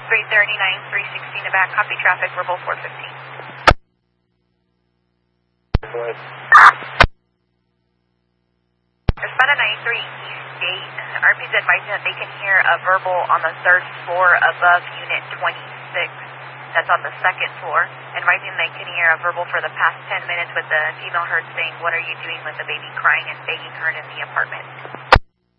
339, 316 to back, copy traffic, verbal 415. Respondent 93 East Gate, RP's advising that they can hear a verbal on the 3rd floor above Unit 26. That's on the 2nd floor. Advising they can hear a verbal for the past 10 minutes with the female heard saying, "What are you doing?" with the baby crying and begging her in the apartment.